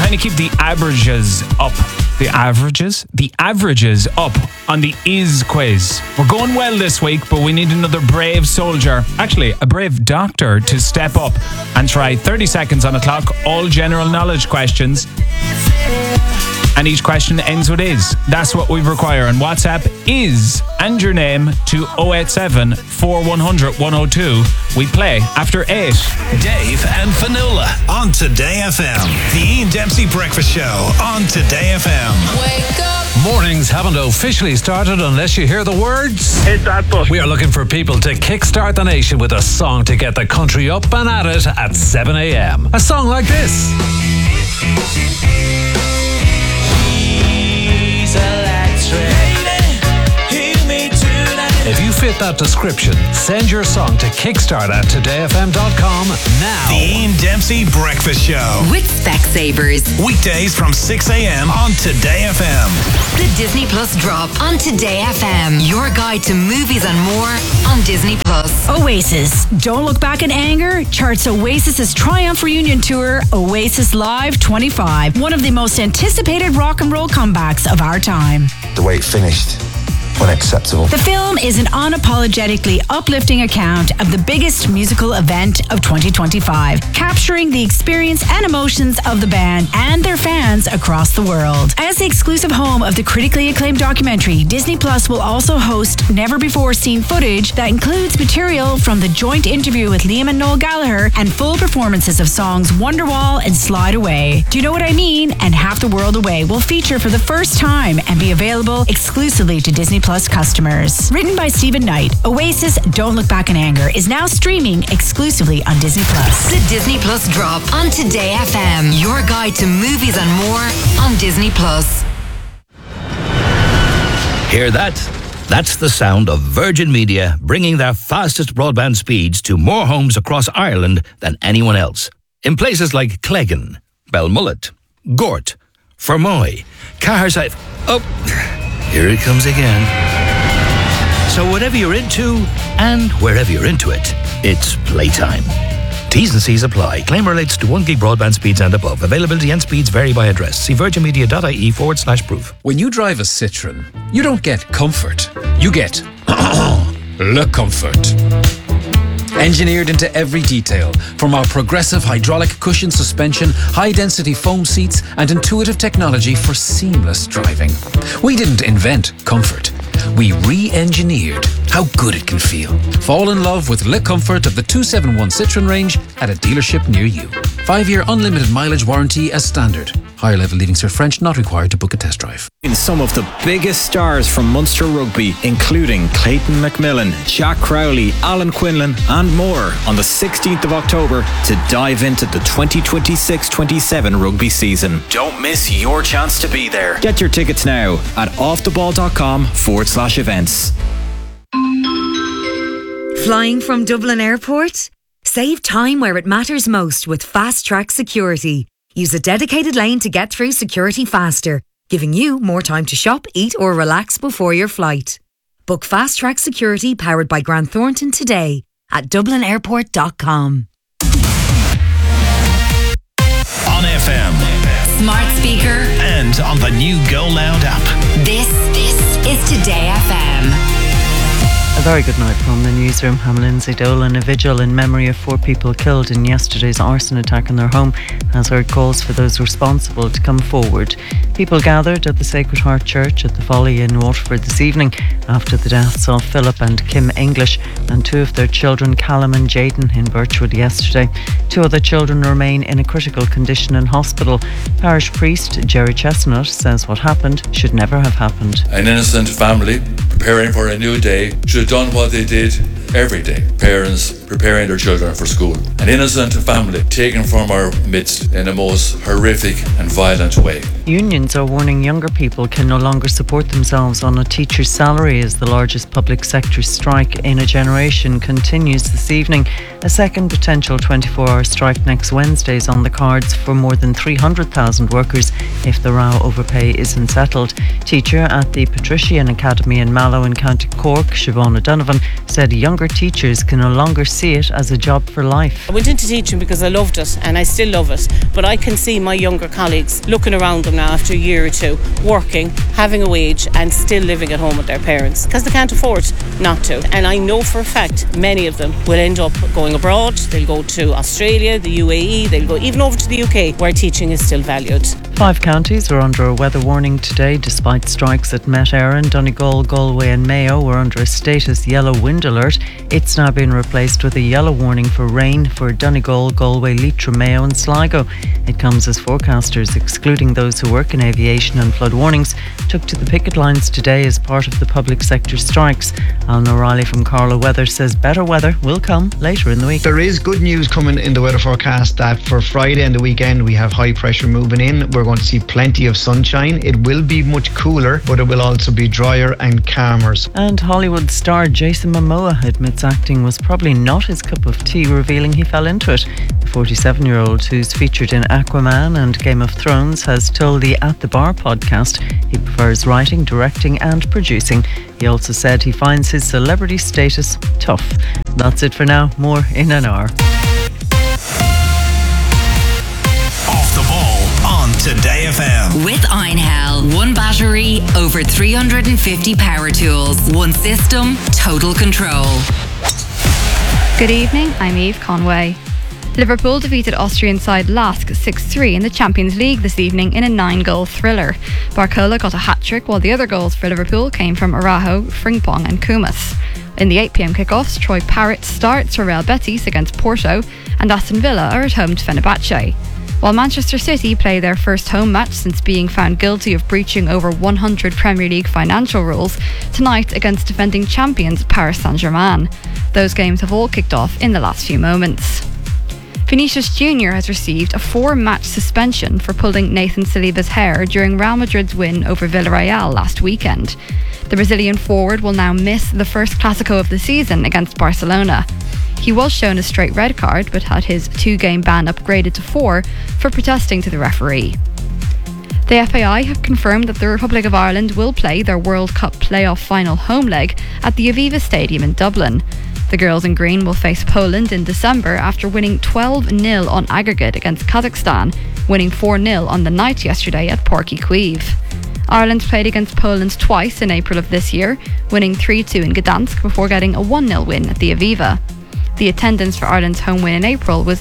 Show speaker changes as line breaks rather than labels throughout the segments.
trying to keep the averages up. The averages up on the Is quiz. We're going well this week, but we need another brave soldier, actually a brave doctor, to step up and try 30 seconds on the clock, all general knowledge questions. And each question ends with is. That's what we require. On WhatsApp, is and your name to 087 4100 102. We play after 8.
Dave and Fionnuala on Today FM. The Ian Dempsey Breakfast Show on Today FM.
Wake up.
Mornings haven't officially started unless you hear the words.
Hit that button.
We are looking for people to kickstart the nation with a song to get the country up and at it at 7 a.m. A song like this. If you fit that description, send your song to kickstart at todayfm.com now.
The Ian Dempsey Breakfast Show.
With Specsavers.
Weekdays from 6 a.m. on Today FM.
The Disney Plus drop on Today FM. Your guide to movies and more on Disney Plus.
Oasis. Don't Look Back in Anger charts Oasis's Triumph Reunion Tour, Oasis Live 25. One of the most anticipated rock and roll comebacks of our time.
The way it finished, unacceptable.
The film is an unapologetically uplifting account of the biggest musical event of 2025, capturing the experience and emotions of the band and their fans across the world. As the exclusive home of the critically acclaimed documentary, Disney Plus will also host never-before-seen footage that includes material from the joint interview with Liam and Noel Gallagher and full performances of songs Wonderwall and Slide Away. Do You Know What I Mean? And Half the World Away will feature for the first time and be available exclusively to Disney Plus customers. Written by Stephen Knight, Oasis Don't Look Back in Anger is now streaming exclusively on Disney Plus.
The Disney Plus drop on Today FM. Your guide to movies and more on Disney Plus.
Hear that? That's the sound of Virgin Media bringing their fastest broadband speeds to more homes across Ireland than anyone else. In places like Cleggan, Belmullet, Gort, Fermoy, Caherside... Oh, here it comes again. So whatever you're into, and wherever you're into it, it's playtime. T's and C's apply. Claim relates to 1 gig broadband speeds and above. Availability and speeds vary by address. See virginmedia.ie/proof.
When you drive a Citroën, you don't get comfort. You get Le Comfort. Engineered into every detail, from our progressive hydraulic cushion suspension, high-density foam seats, and intuitive technology for seamless driving. We didn't invent comfort. We re-engineered how good it can feel. Fall in love with Le Comfort of the 271 Citroën range at a dealership near you. 5-year unlimited mileage warranty as standard. Higher level Leaving Cert French not required to book a test drive.
In some of the biggest stars from Munster Rugby, including Clayton McMillan, Jack Crowley, Alan Quinlan and more on the 16th of October to dive into the 2026-27 rugby season. Don't miss your chance to be there. Get your tickets now at offtheball.com/events.
Flying from Dublin Airport? Save time where it matters most with Fast Track Security. Use a dedicated lane to get through security faster, giving you more time to shop, eat or relax before your flight. Book Fast Track Security powered by Grant Thornton today at dublinairport.com.
On FM.
Smart speaker.
And on the new Go Loud app.
This is Today FM.
A very good night from the newsroom. I'm Lindsay Dolan. A vigil in memory of 4 people killed in yesterday's arson attack in their home has heard calls for those responsible to come forward. People gathered at the Sacred Heart Church at the Folly in Waterford this evening after the deaths of Philip and Kim English and 2 of their children, Callum and Jaden, in Birchwood yesterday. 2 other children remain in a critical condition in hospital. Parish priest Jerry Chestnut says what happened should never have happened.
An innocent family preparing for a new day should have done what they did every day. Parents preparing their children for school. An innocent family taken from our midst in a most horrific and violent way.
Unions are warning younger people can no longer support themselves on a teacher's salary as the largest public sector strike in a generation continues this evening. A second potential 24-hour strike next Wednesday is on the cards for more than 300,000 workers if the row over pay isn't settled. Teacher at the Patrician Academy in Mallow in County Cork, Siobhan O'Donovan, said younger teachers can no longer see it as a job for life.
I went into teaching because I loved it and I still love it, but I can see my younger colleagues looking around them now after a year or two, working, having a wage and still living at home with their parents because they can't afford not to. And I know for a fact many of them will end up going abroad. They'll go to Australia, the UAE, they'll go even over to the UK where teaching is still valued.
5 counties are under a weather warning today despite strikes at Met Éireann, Donegal, Galway and Mayo were under a status yellow wind alert. It's now been replaced with a yellow warning for rain for Donegal, Galway, Leitrim, Mayo and Sligo. It comes as forecasters, excluding those who work in aviation and flood warnings, took to the picket lines today as part of the public sector strikes. Alan O'Reilly from Carlow Weather says better weather will come later in the week.
There is good news coming in the weather forecast that for Friday and the weekend we have high pressure moving in. We're going to see plenty of sunshine. It will be much cooler, but it will also be drier and calmer.
And Hollywood star Jason Momoa admits acting was probably not his cup of tea, revealing he fell into it. The 47-year-old, who's featured in Aquaman and Game of Thrones, has told the At the Bar podcast he prefers writing, directing and producing. He also said he finds his celebrity status tough. That's it for now. More in an hour.
Off the ball on Today FM.
With Einhell, one battery, over 350 power tools, one system, total control.
Good evening, I'm Eve Conway. Liverpool defeated Austrian side Lask 6-3 in the Champions League this evening in a 9-goal thriller. Barcola got a hat-trick while the other goals for Liverpool came from Araujo, Frimpong and Kumas. In the 8pm kickoffs, Troy Parrott starts for Real Betis against Porto and Aston Villa are at home to Fenerbahce. While Manchester City play their first home match since being found guilty of breaching over 100 Premier League financial rules, tonight against defending champions Paris Saint-Germain. Those games have all kicked off in the last few moments. Vinicius Jr. has received a 4-match suspension for pulling Nathan Saliba's hair during Real Madrid's win over Villarreal last weekend. The Brazilian forward will now miss the first Clásico of the season against Barcelona. He was shown a straight red card but had his 2-game ban upgraded to 4 for protesting to the referee. The FAI have confirmed that the Republic of Ireland will play their World Cup playoff final home leg at the Aviva Stadium in Dublin. The girls in green will face Poland in December after winning 12-0 on aggregate against Kazakhstan, winning 4-0 on the night yesterday at Páirc Uí Chaoimh. Ireland played against Poland twice in April of this year, winning 3-2 in Gdansk before getting a 1-0 win at the Aviva. The attendance for Ireland's home win in April was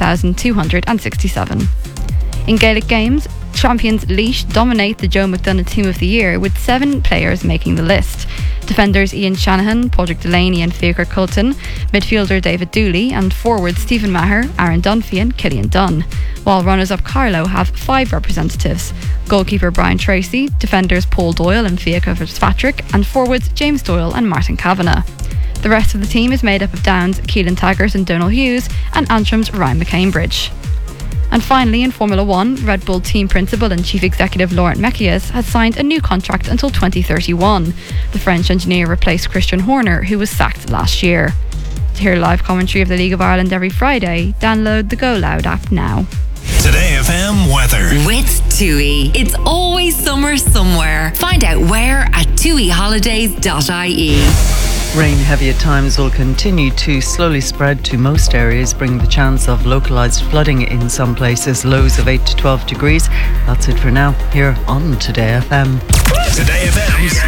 18,267. In Gaelic games, champions Laois dominate the Joe McDonagh Team of the Year with 7 players making the list. Defenders Ian Shanahan, Padraig Delaney and Fiachar Colton, midfielder David Dooley and forwards Stephen Maher, Aaron Dunphy and Killian Dunn. While runners-up Carlow have 5 representatives: goalkeeper Brian Tracy, defenders Paul Doyle and Fiachar Fitzpatrick and forwards James Doyle and Martin Kavanagh. The rest of the team is made up of Downs, Keelan Taggart and Donal Hughes and Antrim's Ryan McCambridge. And finally, in Formula 1, Red Bull team principal and chief executive Laurent Mekies has signed a new contract until 2031. The French engineer replaced Christian Horner, who was sacked last year. To hear live commentary of the League of Ireland every Friday, download the Go Loud app now.
Today FM weather.
With TUI. It's always summer somewhere. Find out where at tuiholidays.ie.
Rain heavy at times will continue to slowly spread to most areas, bringing the chance of localised flooding in some places, lows of 8 to 12 degrees. That's it for now, here on Today FM.
Today FM's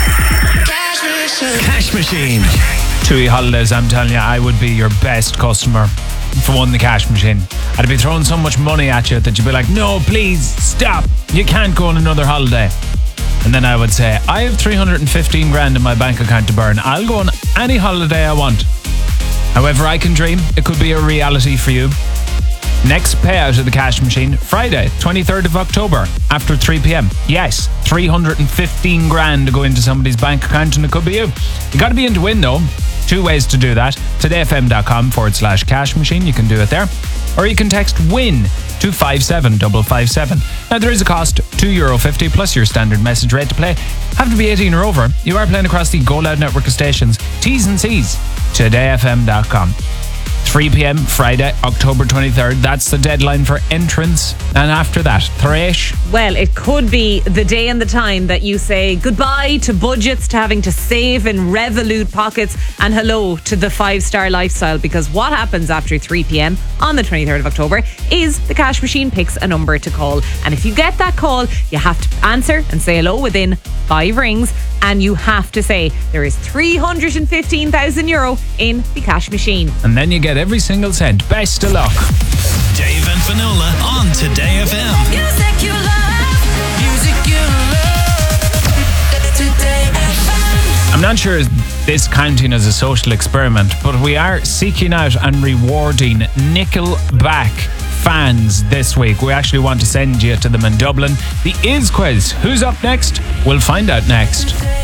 Cash Machine.
TUI Holidays, I'm telling you, I would be your best customer for one, the cash machine. I'd be throwing so much money at you that you'd be like, no, please, stop. You can't go on another holiday. And then I would say, I have 315 grand in my bank account to burn. I'll go on any holiday I want. However I can dream, it could be a reality for you. Next payout of the cash machine, Friday, 23rd of October, after 3 p.m. Yes, 315 grand to go into somebody's bank account and it could be you. You got to be in to win though. 2 ways to do that. todayfm.com/cash machine. You can do it there. Or you can text WIN to 57557. Now there is a cost, €2.50 plus your standard message rate to play. Have to be 18 or over. You are playing across the Go Loud network of stations. T's and C's. todayfm.com. 3 p.m. Friday, October 23rd. That's the deadline for entrance. And after that, Thresh.
Well, it could be the day and the time that you say goodbye to budgets, to having to save in Revolut pockets, and hello to the 5-star lifestyle, because what happens after 3 p.m. on the 23rd of October is the cash machine picks a number to call. And if you get that call, you have to answer and say hello within 5 rings, and you have to say there is €315,000 in the cash machine.
And then you get every single cent. Best of luck.
Dave and Finola on Today FM.
Music you love. Music you love. Today FM.
I'm not sure this counting as a social experiment, but we are seeking out and rewarding Nickelback fans this week. We actually want to send you to them in Dublin. The Is Quiz. Who's up next? We'll find out next.